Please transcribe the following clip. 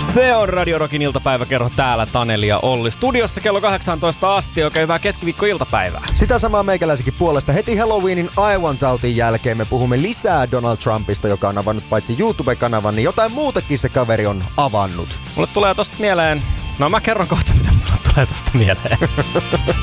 Se on Radio Rockin iltapäiväkerho täällä Taneli ja Olli. Studiossa kello 18 asti. Oikein hyvää keskiviikkoiltapäivää. Sitä samaa meikäläisenkin puolesta. Heti Halloweenin I Want Outin jälkeen me puhumme lisää Donald Trumpista, joka on avannut paitsi YouTube-kanavan, niin jotain muutakin se kaveri on avannut. Mulle tulee tosta mieleen... No mä kerron kohta, mitä mulle tulee tosta mieleen.